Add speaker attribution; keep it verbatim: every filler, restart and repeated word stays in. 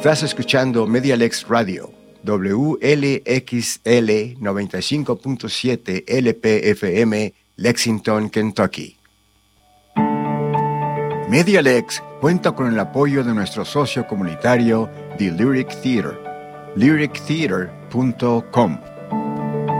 Speaker 1: Estás escuchando MediaLex Radio, W L X L noventa y cinco punto siete L P F M, Lexington, Kentucky. MediaLex cuenta con el apoyo de nuestro socio comunitario, The Lyric Theater, lyric theater punto com.